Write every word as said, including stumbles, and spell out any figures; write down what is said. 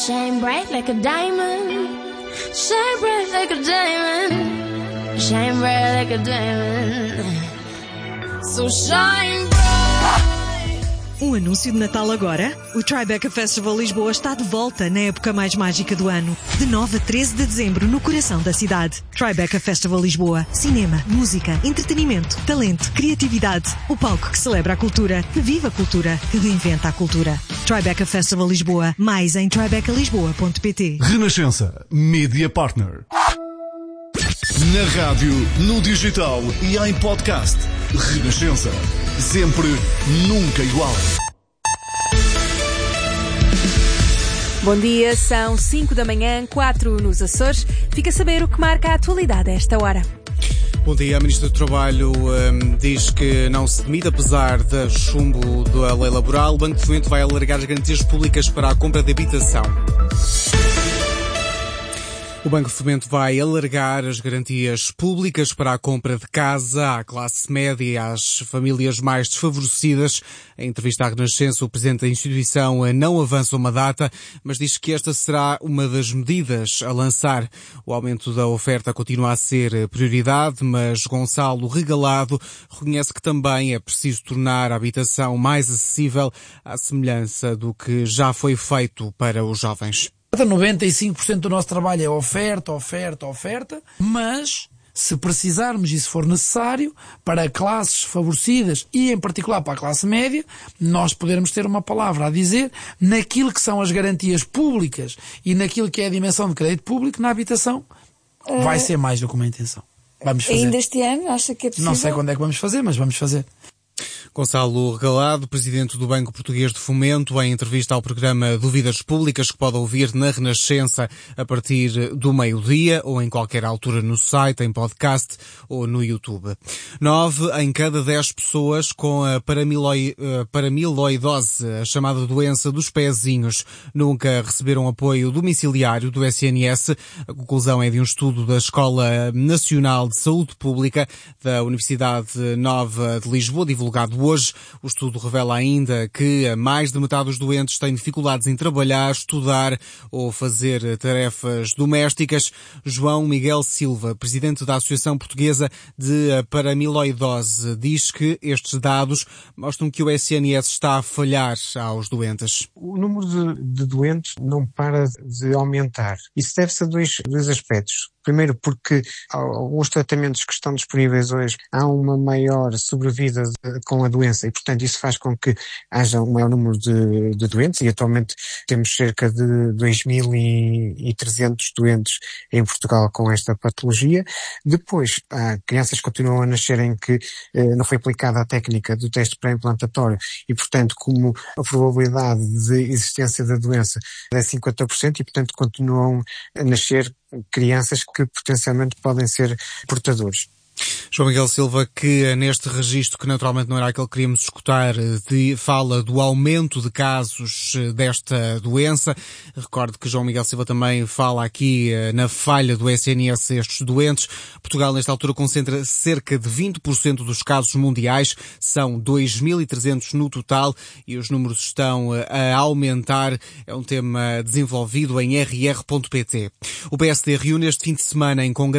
Shine bright like a diamond. Shine bright like a diamond. Shine bright like a diamond. So shine bright. Um anúncio de Natal agora? O Tribeca Festival Lisboa está de volta na época mais mágica do ano. De nove a treze de dezembro, no coração da cidade. Tribeca Festival Lisboa. Cinema, música, entretenimento, talento, criatividade. O palco que celebra a cultura. Viva a cultura. Que reinventa a cultura. Tribeca Festival Lisboa. Mais em tribeca lisboa ponto pt. Renascença. Media Partner. Na rádio, no digital e em podcast. Renascença. Sempre, nunca igual. Bom dia, são cinco da manhã, quatro nos Açores. Fica a saber o que marca a atualidade a esta hora. Bom dia, a Ministra do Trabalho um, diz que não se demite apesar do chumbo da lei laboral. O Banco de Fomento vai alargar as garantias públicas para a compra de habitação. O Banco de Fomento vai alargar as garantias públicas para a compra de casa à classe média e às famílias mais desfavorecidas. Em entrevista à Renascença, o Presidente da instituição não avança uma data, mas diz que esta será uma das medidas a lançar. O aumento da oferta continua a ser prioridade, mas Gonçalo Regalado reconhece que também é preciso tornar a habitação mais acessível à semelhança do que já foi feito para os jovens. noventa e cinco por cento do nosso trabalho é oferta, oferta, oferta, mas se precisarmos e se for necessário, para classes favorecidas e em particular para a classe média, nós podermos ter uma palavra a dizer naquilo que são as garantias públicas e naquilo que é a dimensão de crédito público na habitação, uh, vai ser mais do que uma intenção. Vamos fazer. Ainda este ano, acha que é possível? Não sei quando é que vamos fazer, mas vamos fazer. Gonçalo Regalado, Presidente do Banco Português de Fomento, em entrevista ao programa Dúvidas Públicas, que pode ouvir na Renascença a partir do meio-dia ou em qualquer altura no site, em podcast ou no YouTube. Nove em cada dez pessoas com a paramiloi, paramiloidose, a chamada doença dos pezinhos, nunca receberam apoio domiciliário do S N S. A conclusão é de um estudo da Escola Nacional de Saúde Pública da Universidade Nova de Lisboa, divulgado hoje. O estudo revela ainda que mais de metade dos doentes têm dificuldades em trabalhar, estudar ou fazer tarefas domésticas. João Miguel Silva, presidente da Associação Portuguesa de Paramiloidose, diz que estes dados mostram que o S N S está a falhar aos doentes. O número de, de doentes não para de aumentar. Isso deve-se a dois, dois aspectos. Primeiro porque alguns tratamentos que estão disponíveis hoje há uma maior sobrevida de, com a doença e, portanto, isso faz com que haja um maior número de, de doentes e atualmente temos cerca de dois mil e trezentos doentes em Portugal com esta patologia. Depois, há crianças que continuam a nascer em que eh, não foi aplicada a técnica do teste pré-implantatório e, portanto, como a probabilidade de existência da doença é cinquenta por cento e, portanto, continuam a nascer crianças que potencialmente podem ser portadores. João Miguel Silva, que neste registro, que naturalmente não era aquele que queríamos escutar, de, fala do aumento de casos desta doença. Recordo que João Miguel Silva também fala aqui na falha do S N S a estes doentes. Portugal, nesta altura, concentra cerca de vinte por cento dos casos mundiais. São dois mil e trezentos no total e os números estão a aumentar. É um tema desenvolvido em r r ponto p t. O P S D reúne este fim de semana em congresso